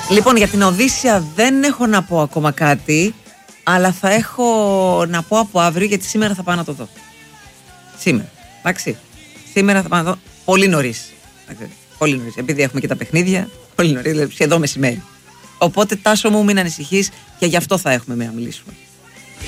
Λοιπόν, για την Οδύσσια δεν έχω να πω ακόμα κάτι, αλλά θα έχω να πω από αύριο, γιατί σήμερα θα πάω να το δω. Σήμερα, εντάξει. Σήμερα θα πάω να δω πολύ νωρίς. Πολύ νωρίς, επειδή έχουμε και τα παιχνίδια, πολύ νωρίς, δηλαδή σχεδόν μεσημέρι. Οπότε Τάσο μου, μην ανησυχείς, και γι' αυτό θα έχουμε να μιλήσουμε.